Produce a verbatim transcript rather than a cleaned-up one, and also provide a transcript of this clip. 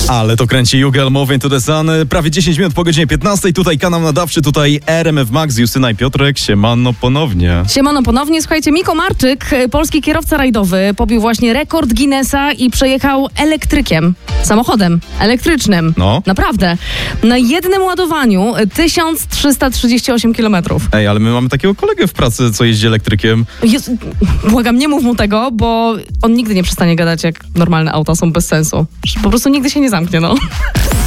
Ale to kręci You Girl, Move Into The Sun. Prawie dziesięć minut po godzinie piętnastej. Tutaj kanał nadawczy, tutaj R M F Max, Justyna i Piotrek. Siemano ponownie. Siemano ponownie. Słuchajcie, Miko Marczyk, polski kierowca rajdowy, pobił właśnie rekord Guinnessa i przejechał elektrykiem. Samochodem elektrycznym. No. Naprawdę. Na jednym ładowaniu tysiąc trzysta trzydzieści osiem kilometrów. Ej, ale my mamy takiego kolegę w pracy, co jeździ elektrykiem. Jezu, błagam, nie mów mu tego, bo on nigdy nie przestanie gadać, jak normalne auta są bez sensu. Po prostu nigdy się nie zamknie, no.